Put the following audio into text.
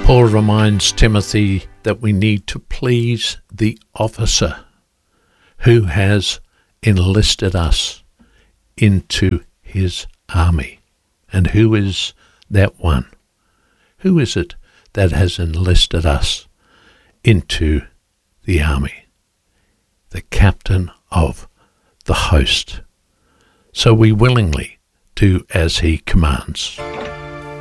Paul reminds Timothy that we need to please the officer who has enlisted us into his army. And who is that one? Who is it that has enlisted us into the army? The captain of the host. So we willingly do as he commands.